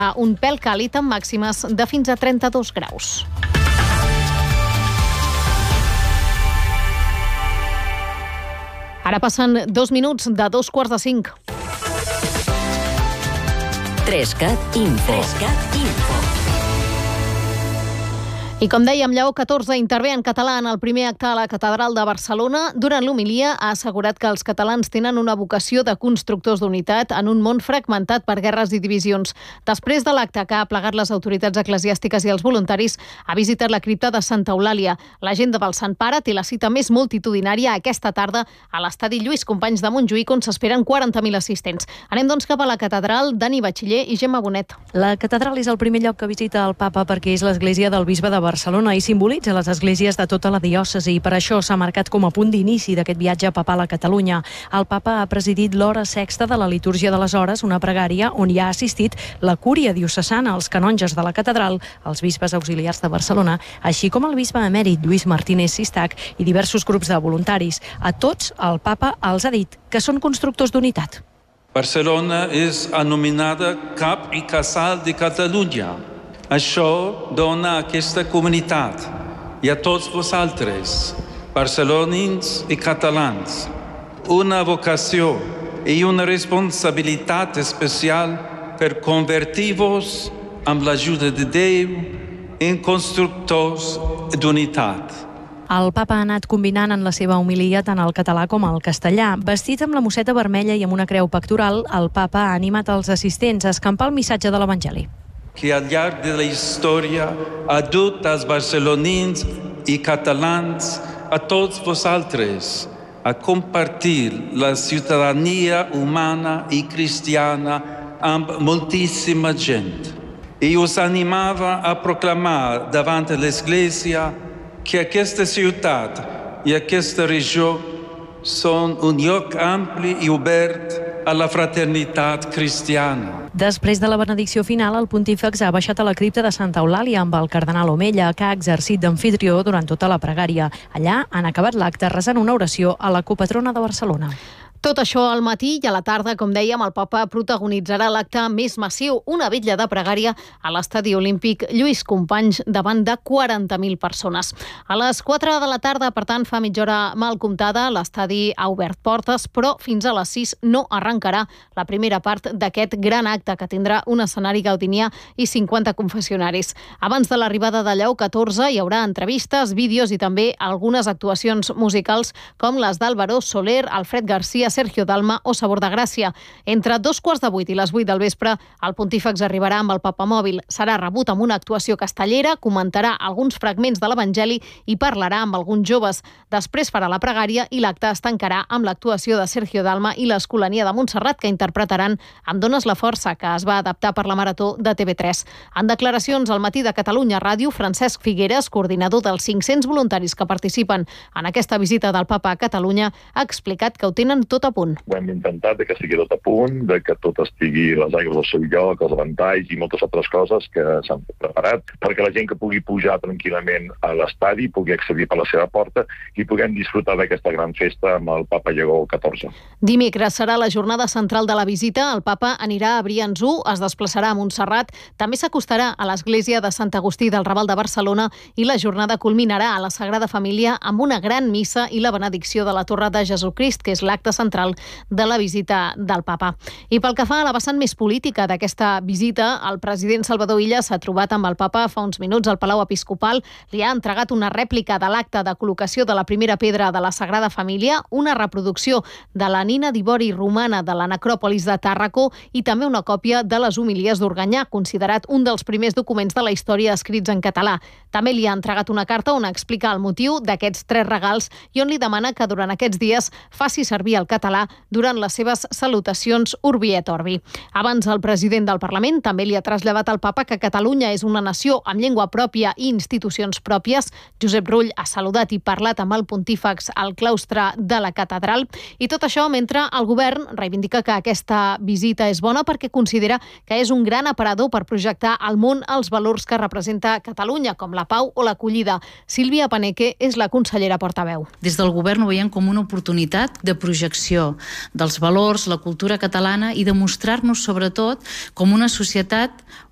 un pèl càlid amb màximes de fins a 32 graus. Ara passen 2 minuts de 2:45. 3CAT Info. I com dèiem, Lleó XIV intervé en català en el primer acte a la Catedral de Barcelona. Durant l'homilia ha assegurat que els catalans tenen una vocació de constructors d'unitat en un món fragmentat per guerres i divisions. Després de l'acte que ha plegat les autoritats eclesiàstiques i els voluntaris, ha visitat la cripta de Santa Eulàlia. L'agenda del Sant Pare té la cita més multitudinària aquesta tarda a l'estadi Lluís Companys de Montjuïc, on s'esperen 40.000 assistents. Anem doncs cap a la catedral. Dani Batxiller i Gemma Bonet. La catedral és el primer lloc que visita el papa perquè és l'església del bisbe de Barcelona i simbolitza les esglésies de tota la diòcesi i per això s'ha marcat com a punt d'inici d'aquest viatge papal a Catalunya. El papa ha presidit l'hora sexta de la litúrgia de les hores, una pregària on hi ha assistit la cúria diocesana, els canonges de la catedral, els bisbes auxiliars de Barcelona, així com el bisbe emèrit Lluís Martínez Sistac i diversos grups de voluntaris. A tots el papa els ha dit que són constructors d'unitat. Barcelona és anomenada cap i casal de Catalunya. Això dona a aquesta comunitat i a tots vosaltres, barcelonins i catalans, una vocació i una responsabilitat especial per convertir-vos, amb l'ajuda de Déu, en constructors d'unitat. El papa ha anat combinant en la seva homilia tant el català com el castellà. Vestit amb la mosseta vermella i amb una creu pectoral, el papa ha animat els assistents a escampar el missatge de l'Evangeli. Que al llarg de la història ha dut als barcelonins i catalans, a tots vosaltres, a compartir la ciutadania humana i cristiana amb moltíssima gent. I us animava a proclamar davant de l'Església que aquesta ciutat i aquesta regió són un lloc ampli i obert a la fraternitat cristiana. Després de la benedicció final, el pontífex ha baixat a la cripta de Santa Eulàlia amb el cardenal Omella, que ha exercit d'amfitrió durant tota la pregària. Allà han acabat l'acte resant una oració a la copatrona de Barcelona. Tot això al matí i a la tarda, com dèiem, el papa protagonitzarà l'acte més massiu, una vetlla de pregària a l'estadi olímpic Lluís Companys davant de 40.000 persones. A les 4 de la tarda, per tant, fa mitja hora mal comptada, l'estadi ha obert portes, però fins a les 6 no arrencarà la primera part d'aquest gran acte que tindrà un escenari gaudinià i 50 confessionaris. Abans de l'arribada de Lleó XIV hi haurà entrevistes, vídeos i també algunes actuacions musicals com les d'Álvaro Soler, Alfred García, Sergio Dalma o Sabor de Gràcia. Entre 2:15 i les 8 del vespre, el pontífex arribarà amb el papamòbil. Serà rebut amb una actuació castellera, comentarà alguns fragments de l'Evangeli i parlarà amb alguns joves. Després farà la pregària i l'acte es tancarà amb l'actuació de Sergio Dalma i l'Escolania de Montserrat, que interpretaran Em dones la força, que es va adaptar per la Marató de TV3. En declaracions al Matí de Catalunya Ràdio, Francesc Figueres, coordinador dels 500 voluntaris que participen en aquesta visita del papa a Catalunya, ha explicat que ho tenen tot a punt. Ho hem intentat que sigui tot a punt, que tot estigui les aigües al seu lloc, els ventalls i moltes altres coses que s'han preparat perquè la gent que pugui pujar tranquil·lament a l'estadi pugui accedir per la seva porta i puguem disfrutar d'aquesta gran festa amb el papa Lleó XIV. Dimecres serà la jornada central de la visita. El papa anirà a Brians-1, es desplaçarà a Montserrat, també s'acostarà a l'església de Sant Agustí del Raval de Barcelona i la jornada culminarà a la Sagrada Família amb una gran missa i la benedicció de la Torre de Jesucrist, que és l'acte central de la visita del papa. I pel que fa a la vessant més política d'aquesta visita, el president Salvador Illa s'ha trobat amb el papa fa uns minuts al Palau Episcopal, li ha entregat una rèplica de l'acte de col·locació de la primera pedra de la Sagrada Família, una reproducció de la nina d'ivori romana de la necròpolis de Tàrraco i també una còpia de les homilies d'Organyà, considerat un dels primers documents de la història escrits en català. També li ha entregat una carta on explica el motiu d'aquests 3 regals i on li demana que durant aquests dies faci servir el català durant les seves salutacions Urbi et Orbi. Abans, el president del Parlament també li ha traslladat al papa que Catalunya és una nació amb llengua pròpia i institucions pròpies. Josep Rull ha saludat i parlat amb el pontífex al claustre de la catedral. I tot això mentre el govern reivindica que aquesta visita és bona perquè considera que és un gran aparador per projectar al món els valors que representa Catalunya, com la pau o l'acollida. Sílvia Paneque és la consellera portaveu. Des del govern ho veiem com una oportunitat de projecció dels valors, la cultura catalana i de mostrar-nos sobretot com una societat